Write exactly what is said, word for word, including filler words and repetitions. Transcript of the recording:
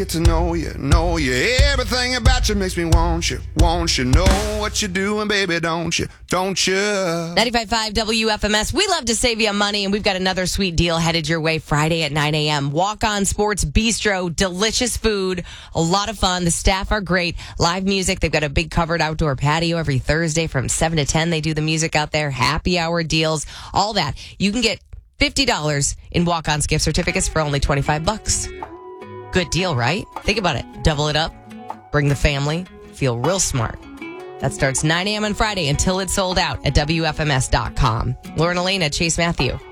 Get to know you, know you. Everything about you makes me want you, want you. Know what you're doing, baby, don't you? Don't you? ninety-five point five W F M S. We love to save you money, and we've got another sweet deal headed your way Friday at nine a.m. Walk On Sports Bistro. Delicious food. A lot of fun. The staff are great. Live music. They've got a big covered outdoor patio every Thursday from seven to ten. They do the music out there. Happy hour deals. All that. You can get fifty dollars in walk-ons gift certificates for only twenty-five bucks. Good deal, right? Think about it. Double it up. Bring the family. Feel real smart. That starts nine a.m. on Friday until it's sold out at W F M S dot com. Lauren Elena, Chase Matthew.